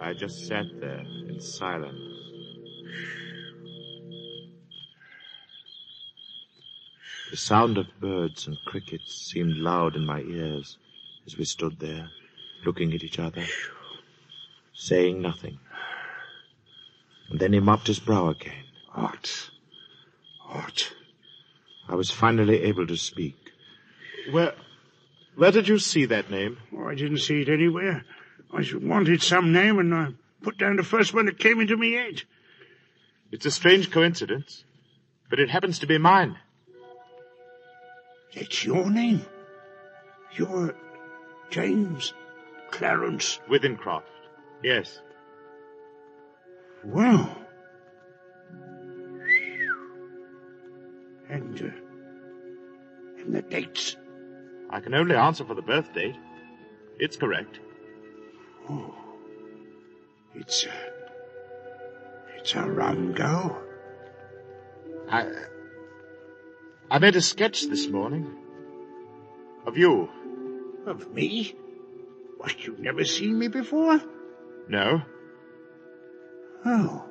I just sat there in silence. The sound of birds and crickets seemed loud in my ears as we stood there, looking at each other, saying nothing. And then he mopped his brow again. What? I was finally able to speak. Where did you see that name? Oh, I didn't see it anywhere. I wanted some name, and I put down the first one that came into me head. It's a strange coincidence, but it happens to be mine. It's your name? You're James Clarence Withencroft, yes. Well. And the dates? I can only answer for the birth date. It's correct. Oh. It's a rum go. I made a sketch this morning. Of you. Of me? What, you've never seen me before? No. Oh.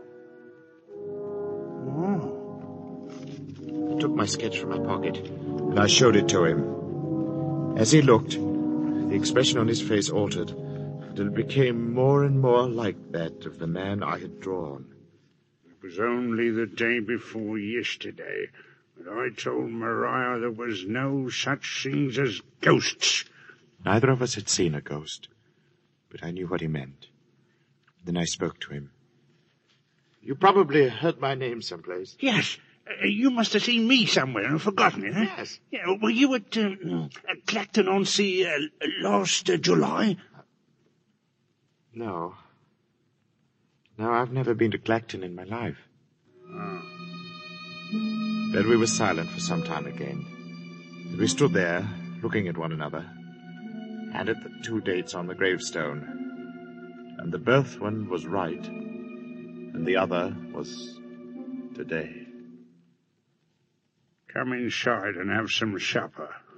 I took my sketch from my pocket, and I showed it to him. As he looked, the expression on his face altered, until it became more and more like that of the man I had drawn. It was only the day before yesterday that I told Maria there was no such things as ghosts. Neither of us had seen a ghost, but I knew what he meant. Then I spoke to him. You probably heard my name someplace. Yes. You must have seen me somewhere and forgotten it, eh? Yes. Yeah, were you at Clacton-on-Sea last July? No. No, I've never been to Clacton in my life. Oh. Then we were silent for some time again. And we stood there, looking at one another, and at the 2 dates on the gravestone. And the birth one was right, and the other was today. Come inside and have some supper.